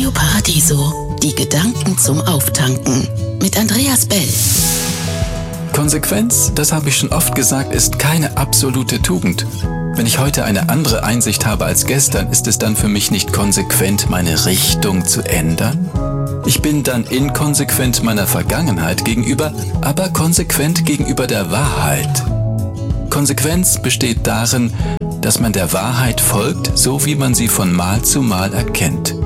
Radio Paradiso, die Gedanken zum Auftanken mit Andreas Bell. Konsequenz, das habe ich schon oft gesagt, ist keine absolute Tugend. Wenn ich heute eine andere Einsicht habe als gestern, ist es dann für mich nicht konsequent, meine Richtung zu ändern? Ich bin dann inkonsequent meiner Vergangenheit gegenüber, aber konsequent gegenüber der Wahrheit. Konsequenz besteht darin, dass man der Wahrheit folgt, so wie man sie von Mal zu Mal erkennt.